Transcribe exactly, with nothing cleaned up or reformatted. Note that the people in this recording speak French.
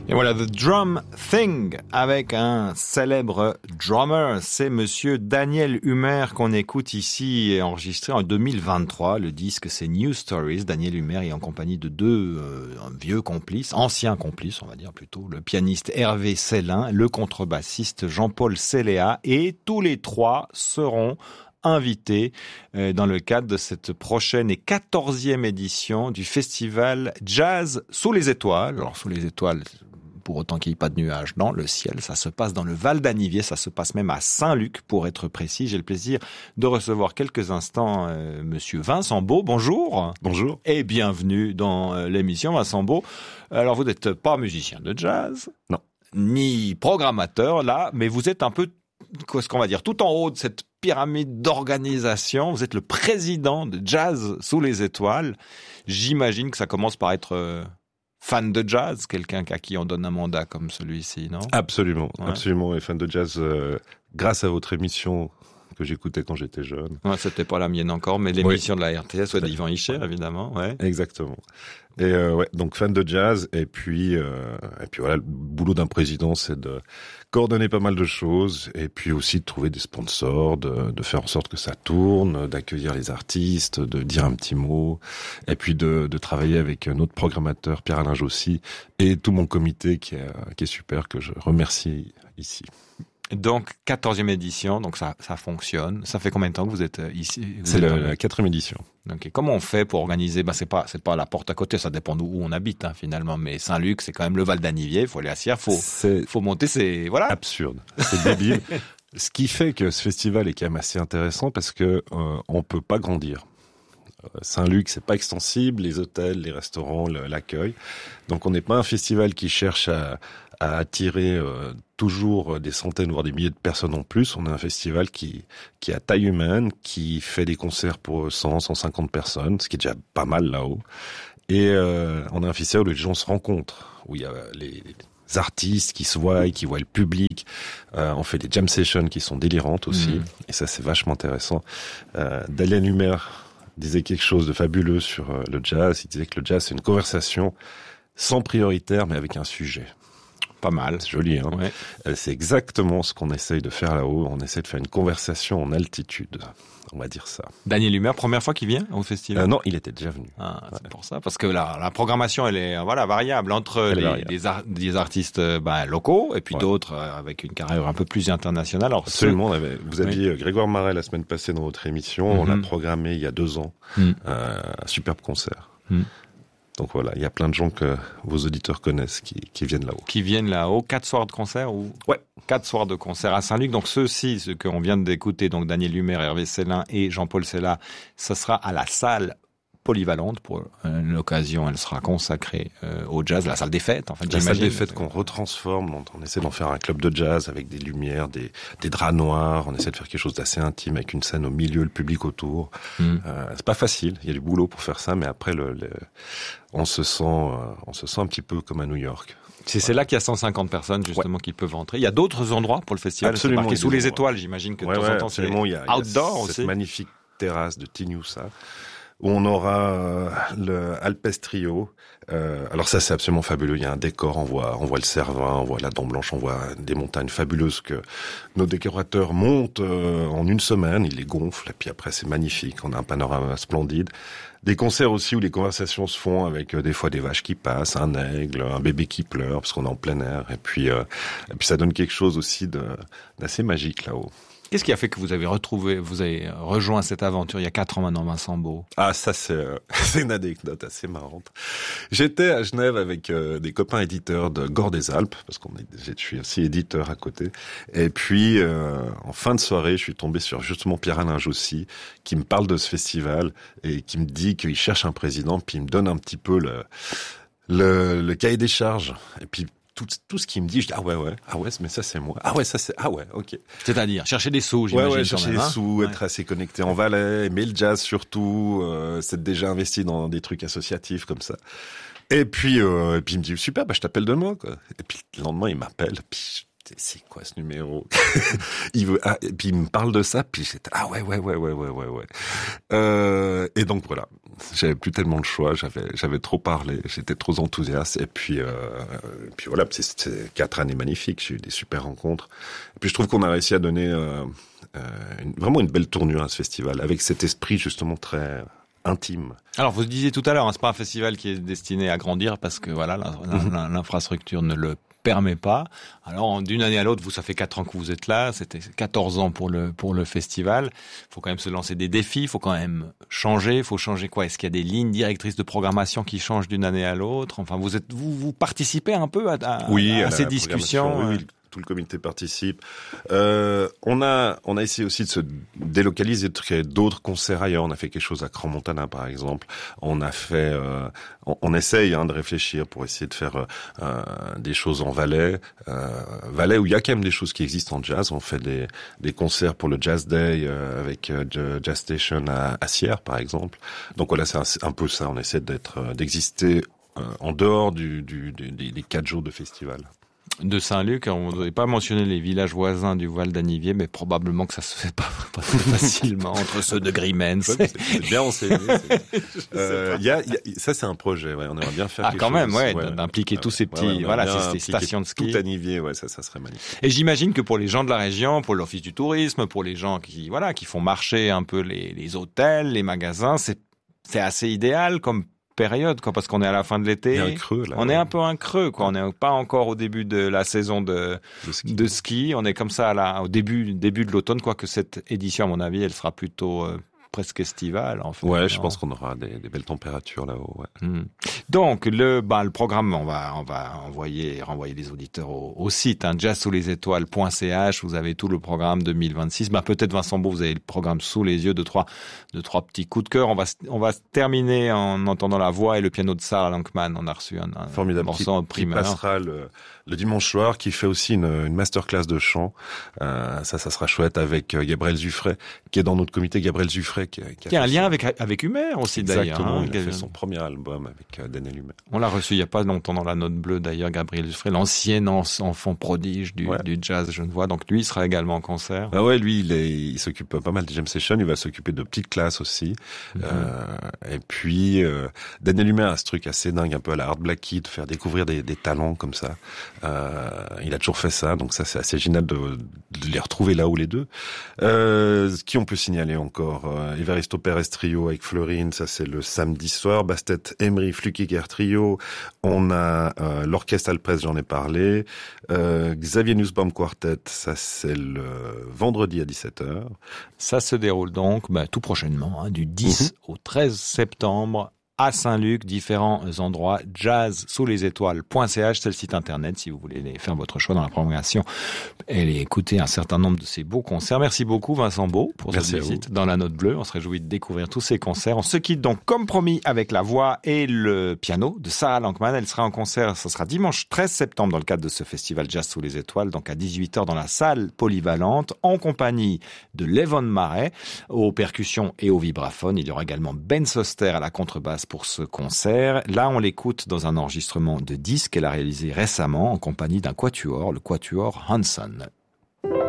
Et voilà, The Drum Thing, avec un célèbre drummer. C'est monsieur Daniel Humer qu'on écoute ici, enregistré en deux mille vingt-trois. Le disque, c'est New Stories. Daniel Humer est en compagnie de deux euh, vieux complices, anciens complices, on va dire plutôt. Le pianiste Hervé Célin, le contrebassiste Jean-Paul Céléa. Et tous les trois seront invités euh, dans le cadre de cette prochaine et quatorzième édition du festival Jazz sous les étoiles. Alors, sous les étoiles, pour autant qu'il n'y ait pas de nuages dans le ciel. Ça se passe dans le Val d'Anivier, ça se passe même à Saint-Luc, pour être précis. J'ai le plaisir de recevoir quelques instants euh, monsieur Vincent Beau. Bonjour. Bonjour. Et bienvenue dans euh, l'émission, Vincent Beau. Alors, vous n'êtes pas musicien de jazz. Non. Ni programmateur, là, mais vous êtes un peu, qu'est-ce qu'on va dire, tout en haut de cette pyramide d'organisation. Vous êtes le président de Jazz sous les étoiles. J'imagine que ça commence par être euh, fan de jazz, quelqu'un à qui on donne un mandat comme celui-ci, non ? Absolument, ouais. absolument. Et fan de jazz, euh, grâce à votre émission que j'écoutais quand j'étais jeune. Ouais, c'était pas la mienne encore, mais l'émission oui. de la R T S, ouais, d'Yvan Hicher, évidemment. Ouais. Exactement. Et euh, ouais, donc fan de jazz. Et puis, euh, et puis voilà, le boulot d'un président, c'est de coordonner pas mal de choses, et puis aussi de trouver des sponsors, de, de faire en sorte que ça tourne, d'accueillir les artistes, de dire un petit mot, et puis de, de travailler avec notre programmateur Pierre-Alain Jossy et tout mon comité qui est, qui est super, que je remercie ici. Donc, quatorzième édition, donc ça, ça fonctionne. Ça fait combien de temps que vous êtes ici ? Vous C'est êtes la, en... la quatrième édition. Donc, comment on fait pour organiser ? Ben, c'est pas, c'est pas à la porte à côté, ça dépend d'où on habite, hein, finalement. Mais Saint-Luc, c'est quand même le Val d'Anivier, il faut aller à Sierre, faut, c'est faut monter, c'est, voilà. Absurde. C'est débile. Ce qui fait que ce festival est quand même assez intéressant parce que, euh, on peut pas grandir. Saint-Luc, c'est pas extensible, les hôtels, les restaurants, l'accueil. Donc on n'est pas un festival qui cherche à, à attirer euh, toujours des centaines, voire des milliers de personnes en plus. On est un festival qui, qui a taille humaine, qui fait des concerts pour cent, cent cinquante personnes, ce qui est déjà pas mal là-haut. Et euh, on a un festival où les gens se rencontrent, où il y a les, les artistes qui se voient, qui voient le public. Euh, on fait des jam sessions qui sont délirantes aussi, mmh. et ça c'est vachement intéressant. Euh, Daniel Humer disait quelque chose de fabuleux sur euh, le jazz. Il disait que le jazz, c'est une conversation sans prioritaire, mais avec un sujet. Pas mal. C'est joli, hein. Ouais. Euh, c'est exactement ce qu'on essaye de faire là-haut. On essaie de faire une conversation en altitude. On va dire ça. Daniel Humer, première fois qu'il vient au festival ? euh, Non, il était déjà venu. Ah, c'est ouais. pour ça. Parce que la, la programmation, elle est voilà variable entre les, variable. Des, ar- des artistes bah, locaux et puis ouais. d'autres euh, avec une carrière un peu plus internationale. Alors, absolument. Ce... Avait, vous aviez oui. Grégoire Marais la semaine passée dans votre émission. Mm-hmm. On l'a programmé il y a deux ans. Mm. Euh, un superbe concert. Mm. Donc voilà, il y a plein de gens que vos auditeurs connaissent qui, qui viennent là-haut. Qui viennent là-haut. Quatre soirs de concert ou ouais. Quatre soirs de concert à Saint-Luc. Donc ceux-ci, ceux qu'on vient d'écouter, donc Daniel Humer, Hervé Célin et Jean-Paul Céla, ce sera à la salle polyvalente pour une occasion. Elle sera consacrée euh, au jazz, la salle des fêtes. En fait, la salle des fêtes qu'on retransforme. On, on essaie d'en faire un club de jazz avec des lumières, des, des draps noirs. On essaie de faire quelque chose d'assez intime avec une scène au milieu, le public autour. Mm. Euh, c'est pas facile. Il y a du boulot pour faire ça, mais après, le, le, on se sent, euh, on se sent un petit peu comme à New York. C'est, c'est là qu'il y a cent cinquante personnes, justement, ouais. qui peuvent entrer. Il y a d'autres endroits pour le festival. Absolument. C'est marqué sous les étoiles, j'imagine que de ouais, temps ouais, en temps, c'est il y a, outdoor il y a aussi. Cette magnifique terrasse de Tignoussa, où on aura euh, le Alpes Trio. Euh, alors ça, c'est absolument fabuleux. Il y a un décor, on voit, on voit le Cervin, on voit la Dent Blanche, on voit des montagnes fabuleuses que nos décorateurs montent euh, en une semaine. Ils les gonflent, et puis après, c'est magnifique. On a un panorama splendide. Des concerts aussi où les conversations se font avec euh, des fois des vaches qui passent, un aigle, un bébé qui pleure, parce qu'on est en plein air. Et puis, euh, et puis ça donne quelque chose aussi de, d'assez magique là-haut. Qu'est-ce qui a fait que vous avez retrouvé, vous avez rejoint cette aventure il y a quatre ans maintenant, Vincent Beau ? Ah, ça c'est, euh, c'est une anecdote assez marrante. J'étais à Genève avec euh, des copains éditeurs de Gore des Alpes, parce qu'on est, je suis aussi éditeur à côté. Et puis, euh, en fin de soirée, je suis tombé sur justement Pierre-Alain Jossy, qui me parle de ce festival et qui me dit qu'il cherche un président, puis il me donne un petit peu le, le, le cahier des charges. Et puis, Tout, tout ce qu'il me dit, je dis ah ouais ouais ah ouais mais ça c'est moi ah ouais ça c'est ah ouais ok. C'est-à-dire chercher des sous, j'imagine. Ouais ouais chercher même, des hein sous, ouais. être assez connecté en Valais, aimer le jazz surtout, euh, s'être déjà investi dans des trucs associatifs comme ça. Et puis euh, et puis il me dit super bah je t'appelle demain quoi. Et puis le lendemain il m'appelle puis j'étais, c'est quoi ce numéro? il veut, ah, et puis il me parle de ça, puis j'étais, ah ouais, ouais, ouais, ouais, ouais, ouais, ouais. Euh, et donc voilà, j'avais plus tellement de choix, j'avais, j'avais trop parlé, j'étais trop enthousiaste, et puis, euh, et puis voilà, c'était quatre années magnifiques, j'ai eu des super rencontres. Et puis je trouve qu'on a réussi à donner euh, euh, une, vraiment une belle tournure à ce festival, avec cet esprit justement très intime. Alors, vous disiez tout à l'heure, hein, c'est pas un festival qui est destiné à grandir parce que voilà, l'infrastructure ne le permet pas. Alors, d'une année à l'autre, vous, ça fait quatre ans que vous êtes là, c'était quatorze ans pour le pour le festival. Il faut quand même se lancer des défis, il faut quand même changer. Il faut changer quoi? Est-ce qu'il y a des lignes directrices de programmation qui changent d'une année à l'autre? Enfin, vous êtes vous vous participez un peu à, à, oui, à, à ces discussions. Oui, oui. Tout le comité participe. Euh, on a, on a essayé aussi de se délocaliser, de créer d'autres concerts ailleurs. On a fait quelque chose à Crans-Montana, par exemple. On a fait, euh, on, on essaye hein, de réfléchir pour essayer de faire euh, des choses en Valais, euh, Valais où il y a quand même des choses qui existent en jazz. On fait des, des concerts pour le Jazz Day euh, avec euh, Jazz Station à, à Sierre, par exemple. Donc voilà, c'est un, un peu ça. On essaie d'être, d'exister euh, en dehors du, du, du, des, des quatre jours de festival. De Saint-Luc, on ne devait pas mentionner les villages voisins du Val d'Anivier, mais probablement que ça se fait pas, pas très facilement entre ceux de Grimens. C'est, c'est bien enseigné. euh, y a, y a, ça, c'est un projet. Ouais, on aimerait bien faire. Ah, quelque quand chose, même, ouais, ouais, d'impliquer ouais, tous ces petits, ouais, ouais, voilà, ces, ces stations de ski. Tout Anivier, ouais, ça, ça serait magnifique. Et j'imagine que pour les gens de la région, pour l'office du tourisme, pour les gens qui, voilà, qui font marcher un peu les, les hôtels, les magasins, c'est, c'est assez idéal comme période, quoi, parce qu'on est à la fin de l'été. Il y a un creux, là. On ouais. est un peu un creux, quoi. On n'est pas encore au début de la saison de, de, ski. de ski. On est comme ça à la, au début, début de l'automne, quoique cette édition, à mon avis, elle sera plutôt euh, presque estivale, en fait. Ouais, non je pense qu'on aura des, des belles températures là-haut, ouais. Mmh. Donc, le, bah, le programme, on va, on va envoyer, renvoyer les auditeurs au, au site, hein, jazz sous les étoiles point c h. Vous avez tout le programme deux mille vingt-six. Bah, peut-être Vincent Beau, vous avez le programme sous les yeux de trois, de trois petits coups de cœur. On va, on va terminer en entendant la voix et le piano de Sarah Lankman. On a reçu un, un formidable morceau en primeur. Qui passera le, le dimanche soir, qui fait aussi une, une masterclass de chant. Euh, ça, ça sera chouette avec Gabriel Zuffray, qui est dans notre comité. Gabriel Zuffray, qui, qui a, qui a un lien avec, avec Humer aussi, d'ailleurs. Exactement, hein, il a fait son premier album avec euh, Daniel Humer. On l'a reçu il y a pas longtemps dans la note bleue, d'ailleurs, Gabriel Zuffray, l'ancien enfant prodige du, ouais. du jazz genevois. Donc lui, il sera également en concert. Ah ouais, lui, il, est, il s'occupe pas mal de jam session. Il va s'occuper de petites classes aussi. Mm-hmm. Euh, et puis, euh, Daniel Humer a ce truc assez dingue, un peu à la Art Black Kid, de faire découvrir des, des talents comme ça. Euh, il a toujours fait ça, donc ça, c'est assez génial de, de les retrouver là où les deux. Euh, qui on peut signaler encore euh, Evaristo Pérez Trio avec Fleurine, ça c'est le samedi soir. Bastet Emery Flukiger Trio. On a euh, l'orchestre Alpress, j'en ai parlé. Euh, Xavier Nussbaum Quartet, ça c'est le vendredi à dix-sept heures. Ça se déroule donc bah, tout prochainement, hein, du dix mm-hmm. au treize septembre. À Saint-Luc, différents endroits, jazz sous les étoiles point c h, c'est le site internet si vous voulez faire votre choix dans la programmation et écouter un certain nombre de ces beaux concerts. Merci beaucoup Vincent Beau pour Merci cette visite dans la note bleue. On se réjouit de découvrir tous ces concerts. On se quitte donc comme promis avec la voix et le piano de Sarah Lankman. Elle sera en concert, ce sera dimanche treize septembre dans le cadre de ce festival Jazz sous les étoiles, donc à dix-huit heures dans la salle polyvalente, en compagnie de Levon Marais aux percussions et au vibraphone. Il y aura également Ben Soster à la contrebasse pour ce concert. Là, on l'écoute dans un enregistrement de disque qu'elle a réalisé récemment en compagnie d'un quatuor, le quatuor Hanson.